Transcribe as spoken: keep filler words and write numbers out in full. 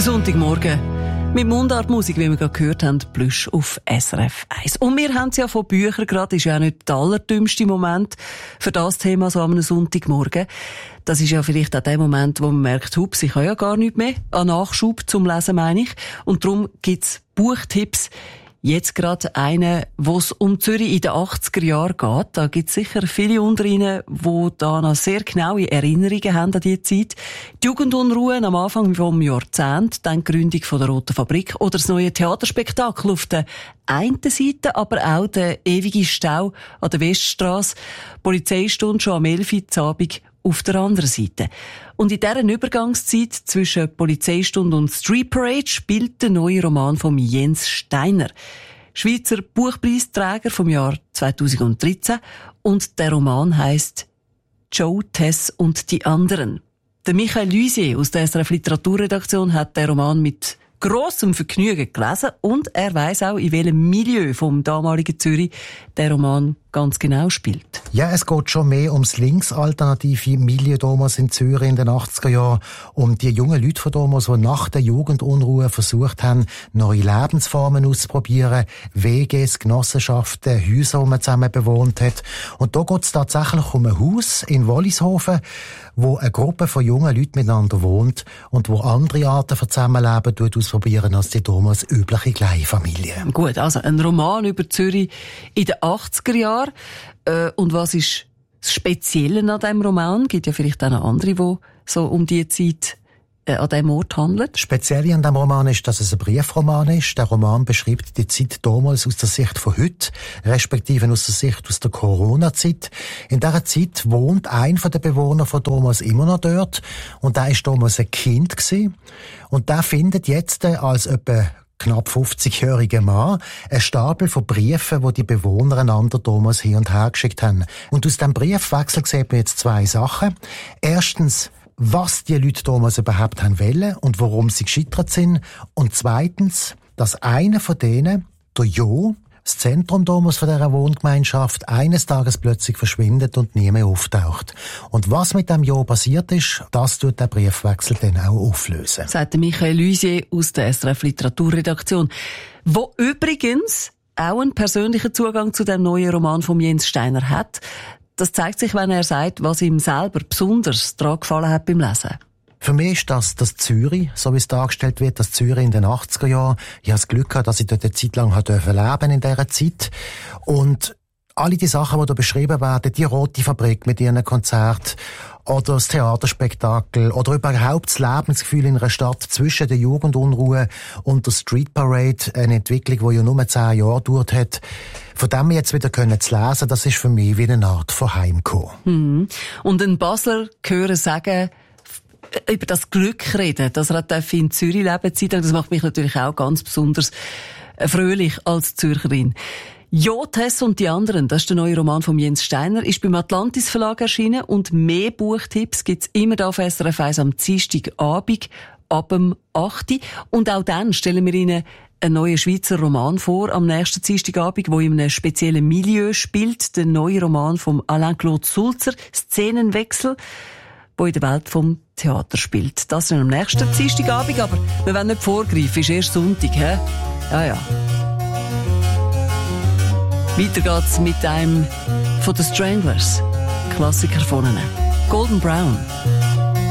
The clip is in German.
Sonntagmorgen. Mit Mundartmusik, wie wir gerade gehört haben, Plüsch auf S R F eins. Und wir haben es ja von Büchern gerade, ist ja auch nicht der allerdümmste Moment für das Thema so am Sonntagmorgen. Das ist ja vielleicht auch der Moment, wo man merkt, hups, ich habe ja gar nichts mehr an Nachschub zum Lesen, meine ich. Und darum gibt's Buchtipps. Jetzt gerade einen, wo es um Zürich in den achtziger Jahren geht. Da gibt es sicher viele unter Ihnen, die da noch sehr genaue Erinnerungen haben an diese Zeit. Die Jugendunruhen am Anfang vom Jahrzehnt, dann die Gründung von der Roten Fabrik oder das neue Theaterspektakel auf der einen Seite, aber auch der ewige Stau an der Weststrasse. Polizeistunde schon am elf Uhr am Abend auf der anderen Seite. Und in dieser Übergangszeit zwischen Polizeistunde und Street Parade spielt der neue Roman von Jens Steiner. Schweizer Buchpreisträger vom Jahr zweitausenddreizehn. Und der Roman heisst Joe, Tess und die anderen. Der Michael Luisier aus der S R F Literaturredaktion hat den Roman mit grossem Vergnügen gelesen und er weiss auch, in welchem Milieu vom damaligen Zürich der Roman ganz genau spielt. Ja, es geht schon mehr ums linksalternative Milieu damals in Zürich in den achtziger Jahren, um die jungen Leute von damals, die nach der Jugendunruhe versucht haben, neue Lebensformen auszuprobieren, W Gs, Genossenschaften, Häuser, die man zusammen bewohnt hat. Und da geht es tatsächlich um ein Haus in Wollishofen, wo eine Gruppe von jungen Leuten miteinander wohnt und wo andere Arten von Zusammenleben ausprobieren als die damals übliche Kleinfamilie. Gut, also ein Roman über Zürich in den achtziger Jahren. Äh, und was ist das Spezielle an diesem Roman? Es gibt ja vielleicht auch noch andere, die so um diese Zeit äh, an diesem Ort handeln. Speziell an diesem Roman ist, dass es ein Briefroman ist. Der Roman beschreibt die Zeit damals aus der Sicht von heute, respektive aus der Sicht aus der Corona-Zeit. In dieser Zeit wohnt ein von den Bewohnern von damals immer noch dort und der ist damals ein Kind gewesen. Und der findet jetzt als etwa knapp fünfzigjähriger Mann einen Stapel von Briefen, die die Bewohner einander damals hin und her geschickt haben. Und aus diesem Briefwechsel sieht man jetzt zwei Sachen. Erstens, was die Leute damals überhaupt haben wollen und warum sie gescheitert sind. Und zweitens, dass einer von denen, der Jo, das Zentrum damals von dieser Wohngemeinschaft, eines Tages plötzlich verschwindet und nie mehr auftaucht. Und was mit dem Jo passiert ist, das tut der Briefwechsel dann auch auflösen. Sagt Michael Luisier aus der S R F Literaturredaktion, wo übrigens auch einen persönlichen Zugang zu dem neuen Roman von Jens Steiner hat. Das zeigt sich, wenn er sagt, was ihm selber besonders daran gefallen hat beim Lesen. Für mich ist das das Zürich, so wie es dargestellt wird, das Zürich in den achtziger Jahren. Ich habe das Glück gehabt, dass ich dort eine Zeit lang leben durfte in dieser Zeit. Und alle die Sachen, die da beschrieben werden, die Rote Fabrik mit ihren Konzerten oder das Theaterspektakel oder überhaupt das Lebensgefühl in einer Stadt zwischen der Jugendunruhe und der Street Parade, eine Entwicklung, die ja nur zehn Jahre gedauert hat. Von dem jetzt wieder können zu lesen, das ist für mich wie eine Art von Heimkommen. Mhm. Und ein Basler hören sagen, über das Glück reden, dass er in Zürich leben darf. Das macht mich natürlich auch ganz besonders fröhlich als Zürcherin. Jo, Tess und die anderen, das ist der neue Roman von Jens Steiner, ist beim Atlantis Verlag erschienen und mehr Buchtipps gibt's immer da auf S R F eins am Dienstagabend ab dem acht Uhr. Und auch dann stellen wir Ihnen einen neuen Schweizer Roman vor am nächsten Dienstagabend, wo in einem speziellen Milieu spielt, der neue Roman von Alain-Claude Sulzer, Szenenwechsel, wo in der Welt vom Theater spielt. Das ist am nächsten Dienstagabend, aber wir wollen nicht vorgreifen, ist erst Sonntag, hä? Ja, ja. Weiter geht's mit einem von den Stranglers, Klassiker von ihnen. Golden Brown.